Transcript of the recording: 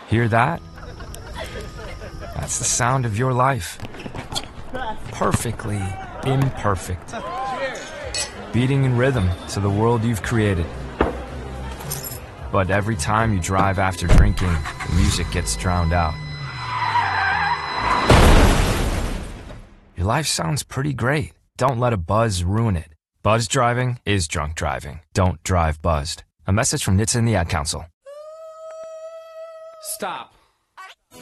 Hear that? That's the sound of your life. Perfectly imperfect. Beating in rhythm to the world you've created. But every time you drive after drinking, the music gets drowned out. Your life sounds pretty great. Don't let a buzz ruin it. Buzz driving is drunk driving. Don't drive buzzed. A message from NHTSA and the Ad Council. Stop.